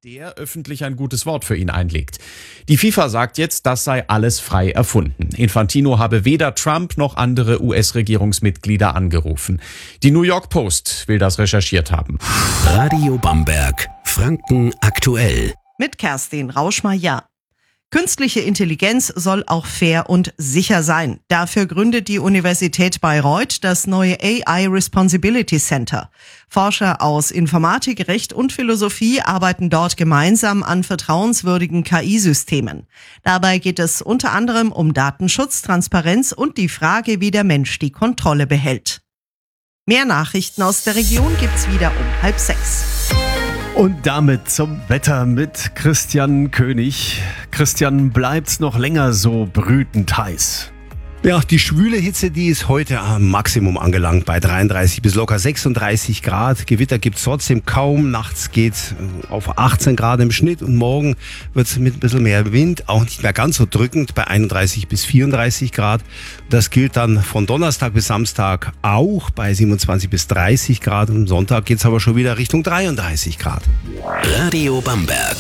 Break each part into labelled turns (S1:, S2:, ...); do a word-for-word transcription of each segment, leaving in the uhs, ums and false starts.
S1: der öffentlich ein gutes Wort für ihn einlegt. Die FIFA sagt jetzt, das sei alles frei erfunden. Infantino habe weder Trump noch andere U S-Regierungsmitglieder angerufen. Die New York Post will das recherchiert haben.
S2: Radio Bamberg, Franken aktuell.
S3: Mit Kerstin Rauschmeier. Künstliche Intelligenz soll auch fair und sicher sein. Dafür gründet die Universität Bayreuth das neue A I Responsibility Center. Forscher aus Informatik, Recht und Philosophie arbeiten dort gemeinsam an vertrauenswürdigen K I-Systemen. Dabei geht es unter anderem um Datenschutz, Transparenz und die Frage, wie der Mensch die Kontrolle behält. Mehr Nachrichten aus der Region gibt's wieder um halb sechs.
S4: Und damit zum Wetter mit Christian König. Christian, bleibt's noch länger so brütend heiß?
S5: Ja, die schwüle Hitze, die ist heute am Maximum angelangt bei dreiunddreißig bis locker sechsunddreißig Grad. Gewitter gibt's trotzdem kaum. Nachts geht's auf achtzehn Grad im Schnitt und morgen wird's mit ein bisschen mehr Wind auch nicht mehr ganz so drückend bei einunddreißig bis vierunddreißig Grad. Das gilt dann von Donnerstag bis Samstag auch bei siebenundzwanzig bis dreißig Grad. Am Sonntag geht's aber schon wieder Richtung dreiunddreißig Grad.
S2: Radio Bamberg.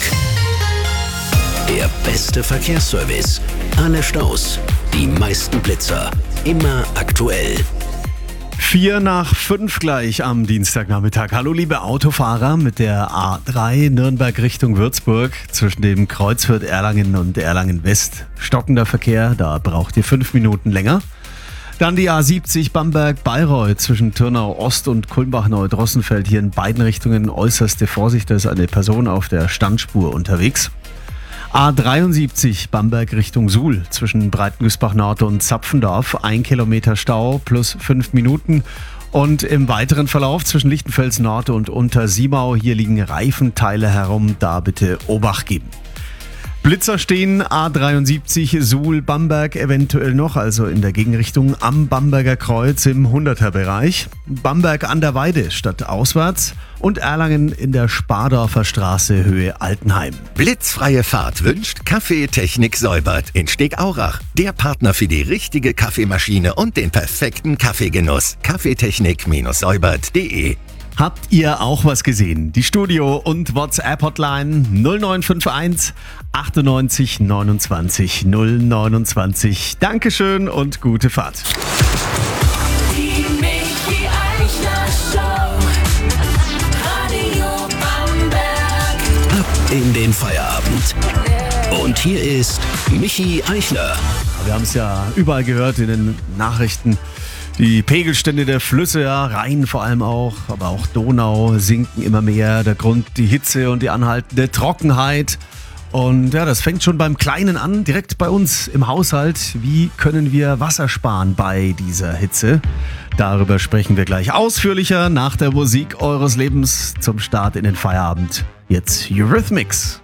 S2: Der beste Verkehrsservice. Alle Staus. Die meisten Blitzer. Immer aktuell.
S4: Vier nach fünf gleich am Dienstagnachmittag. Hallo liebe Autofahrer mit der A drei Nürnberg Richtung Würzburg. Zwischen dem Kreuzfeld Erlangen und Erlangen West stockender Verkehr. Da braucht ihr fünf Minuten länger. Dann die A siebzig Bamberg-Bayreuth zwischen Turnau Ost und Kulmbach-Neudrossenfeld. Hier in beiden Richtungen äußerste Vorsicht. Da ist eine Person auf der Standspur unterwegs. A dreiundsiebzig Bamberg Richtung Suhl zwischen Breitengüßbach Nord und Zapfendorf. Ein Kilometer Stau plus fünf Minuten. Und im weiteren Verlauf zwischen Lichtenfels Nord und Untersiemau, hier liegen Reifenteile herum, da bitte Obacht geben. Blitzer stehen A dreiundsiebzig Suhl-Bamberg eventuell noch, also in der Gegenrichtung am Bamberger Kreuz im hunderter-Bereich. Bamberg an der Weide statt auswärts und Erlangen in der Spardorfer Straße Höhe Altenheim.
S6: Blitzfreie Fahrt wünscht Kaffeetechnik Säubert in Stegaurach. Der Partner für die richtige Kaffeemaschine und den perfekten Kaffeegenuss. kaffeetechnik Säubert punkt de.
S4: Habt ihr auch was gesehen? Die Studio- und WhatsApp-Hotline null neun fünf eins achtundneunzig neunundzwanzig null neunundzwanzig. Dankeschön und gute Fahrt.
S7: Die Michi Eichler Show. Radio Bamberg.
S2: Ab in den Feierabend. Und hier ist Michi Eichler.
S4: Wir haben es ja überall gehört in den Nachrichten. Die Pegelstände der Flüsse, ja, Rhein vor allem auch, aber auch Donau sinken immer mehr. Der Grund die Hitze und die anhaltende Trockenheit. Und ja, das fängt schon beim Kleinen an, direkt bei uns im Haushalt. Wie können wir Wasser sparen bei dieser Hitze? Darüber sprechen wir gleich ausführlicher nach der Musik eures Lebens zum Start in den Feierabend. Jetzt Eurythmics.